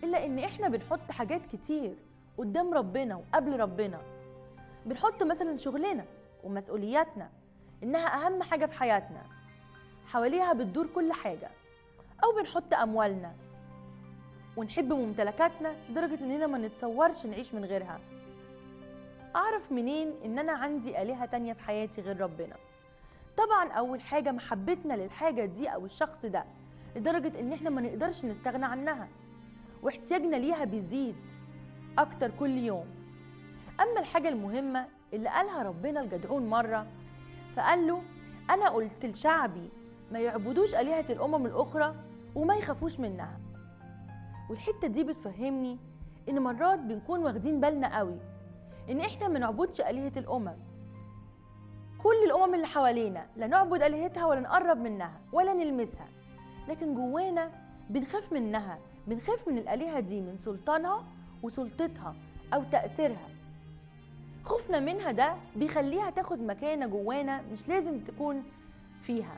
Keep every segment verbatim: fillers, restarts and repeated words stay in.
إلا إن إحنا بنحط حاجات كتير قدام ربنا وقبل ربنا. بنحط مثلا شغلنا ومسؤولياتنا إنها أهم حاجة في حياتنا، حواليها بتدور كل حاجة. أو بنحط أموالنا ونحب ممتلكاتنا لدرجة إننا ما نتصورش نعيش من غيرها. أعرف منين إن أنا عندي آلهة تانية في حياتي غير ربنا؟ طبعا أول حاجة محبتنا للحاجة دي أو الشخص ده لدرجة إن إحنا ما نقدرش نستغنى عنها، واحتياجنا ليها بيزيد أكتر كل يوم. أما الحاجة المهمة اللي قالها ربنا لجدعون مرة، فقال له: أنا قلت لشعبي ما يعبدوش آلهة الأمم الأخرى وما يخافوش منها. والحتة دي بتفهمني إن مرات بنكون واخدين بالنا قوي إن إحنا ما نعبدش آلهة الأمم، كل الأمم اللي حوالينا لا نعبد آلهتها ولا نقرب منها ولا نلمسها، لكن جوانا بنخاف منها، بنخاف من الآلهة دي، من سلطانها وسلطتها أو تأثيرها. خوفنا منها ده بيخليها تاخد مكانة جوانا مش لازم تكون فيها.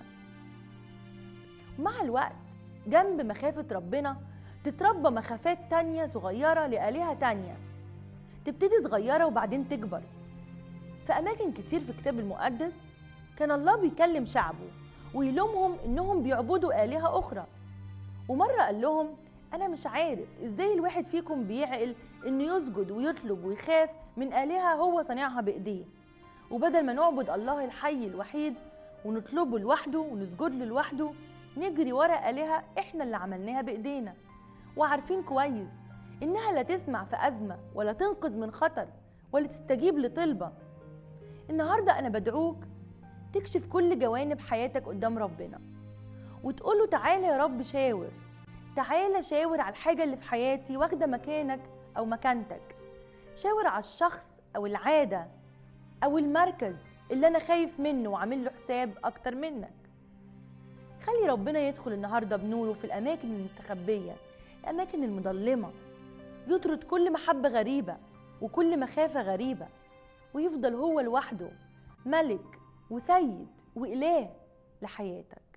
مع الوقت جنب مخافة ربنا تتربى مخافات تانية صغيرة لآلهة تانية، تبتدي صغيرة وبعدين تكبر. في أماكن كتير في الكتاب المقدس كان الله بيكلم شعبه ويلومهم إنهم بيعبدوا آلهة أخرى. ومرة قال لهم: أنا مش عارف إزاي الواحد فيكم بيعقل إنه يسجد ويطلب ويخاف من آلهة هو صنعها بإيديه، وبدل ما نعبد الله الحي الوحيد ونطلبه لوحده ونسجد له لوحده، نجري ورا آلهة إحنا اللي عملناها بإيدينا، وعارفين كويس إنها لا تسمع في أزمة ولا تنقذ من خطر ولا تستجيب لطلبة. النهاردة أنا بدعوك تكشف كل جوانب حياتك قدام ربنا وتقوله: تعالى يا رب شاور، تعالى شاور على الحاجة اللي في حياتي واخدة مكانك أو مكانتك، شاور على الشخص أو العادة أو المركز اللي أنا خايف منه وعامل له حساب أكتر منك. خلي ربنا يدخل النهاردة بنوره في الأماكن المستخبية، الأماكن المظلمة، يطرد كل محبة غريبة وكل مخافة غريبة، ويفضل هو لوحده ملك وسيد وإله لحياتك.